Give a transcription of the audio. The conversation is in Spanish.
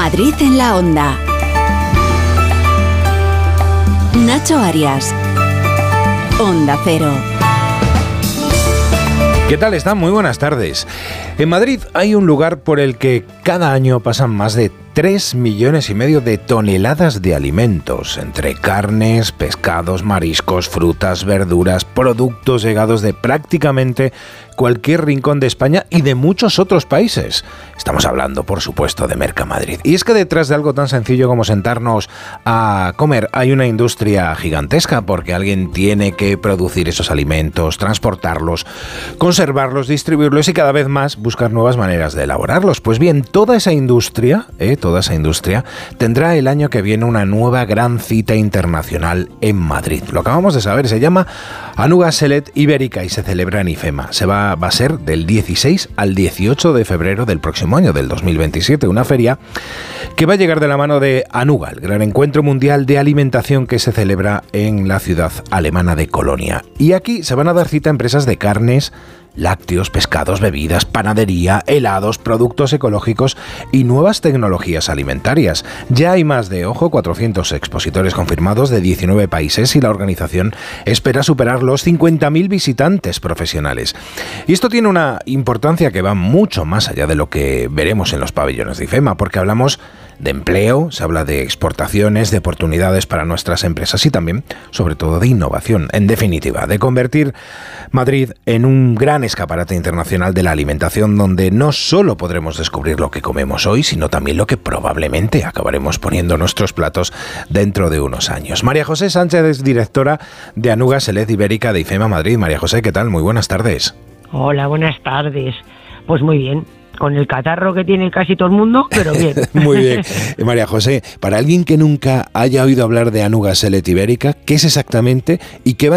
Madrid en la Onda. Nacho Arias. Onda Cero. ¿Qué tal están? Muy buenas tardes. En Madrid hay un lugar por el que cada año pasan más de 3,5 millones de toneladas de alimentos, entre carnes, pescados, mariscos, frutas, verduras, productos llegados de prácticamente cualquier rincón de España y de muchos otros países. Estamos hablando, por supuesto, de Mercamadrid. Y es que detrás de algo tan sencillo como sentarnos a comer hay una industria gigantesca, porque alguien tiene que producir esos alimentos, transportarlos, conservarlos, distribuirlos y cada vez más buscar nuevas maneras de elaborarlos. Pues bien, toda esa industria tendrá el año que viene una nueva gran cita internacional en Madrid. Lo acabamos de saber, se llama Anuga Select Ibérica y se celebra en IFEMA. Va a ser del 16 al 18 de febrero del próximo año, del 2027, una feria que va a llegar de la mano de Anuga, el gran encuentro mundial de alimentación que se celebra en la ciudad alemana de Colonia. Y aquí se van a dar cita a empresas de carnes, lácteos, pescados, bebidas, panadería, helados, productos ecológicos y nuevas tecnologías alimentarias. Ya hay más de, 400 expositores confirmados de 19 países y la organización espera superar los 50.000 visitantes profesionales. Y esto tiene una importancia que va mucho más allá de lo que veremos en los pabellones de IFEMA, porque hablamos de empleo, se habla de exportaciones, de oportunidades para nuestras empresas y también, sobre todo, de innovación. En definitiva, de convertir Madrid en un gran escaparate internacional de la alimentación, donde no solo podremos descubrir lo que comemos hoy, sino también lo que probablemente acabaremos poniendo en nuestros platos dentro de unos años. María José Sánchez es directora de Anuga Select Ibérica de IFEMA Madrid. María José, ¿qué tal? Muy buenas tardes. Hola, buenas tardes. Pues muy bien. Con el catarro que tiene casi todo el mundo, pero bien. Muy bien. María José, para alguien que nunca haya oído hablar de Anuga Select Ibérica, ¿qué es exactamente y qué va